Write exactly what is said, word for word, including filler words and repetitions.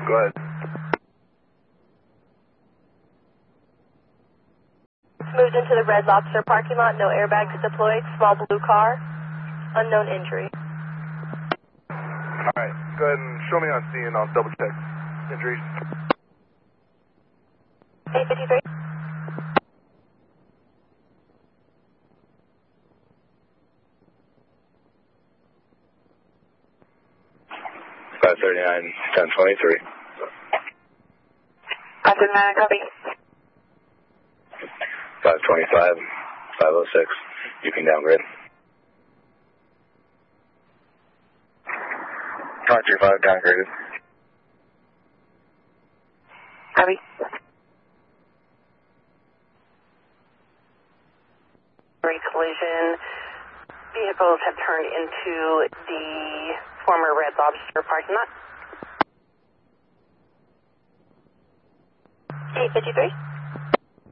Go ahead. Moved into the Red Lobster parking lot. No airbags deployed. Small blue car. Unknown injury. All right. Go ahead and show me on scene. I'll double check injuries. eight fifty-three. five thirty-nine, ten twenty-three. five thirty-nine, copy. five twenty-five, five oh six. You can downgrade. five three five, downgraded. Copy. Collision. Vehicles have turned into the former Red Lobster parking lot. eight fifty-three.